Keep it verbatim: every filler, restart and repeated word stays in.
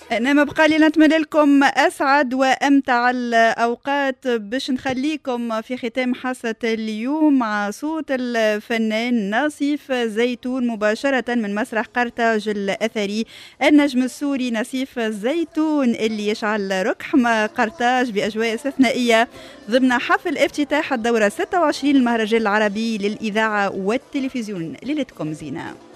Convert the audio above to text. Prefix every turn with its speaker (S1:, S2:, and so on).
S1: أنا ما بقى لي نتمنى لكم أسعد وأمتع الأوقات باش نخليكم في ختام حصة اليوم مع صوت الفنان نصيف زيتون مباشرة من مسرح قرطاج الأثري. النجم السوري نصيف زيتون اللي يشعل ركحم قرطاج بأجواء استثنائية ضمن حفل افتتاح الدورة ستة وعشرين المهرجان العربي للإذاعة والتلفزيون. ليلتكم زينة.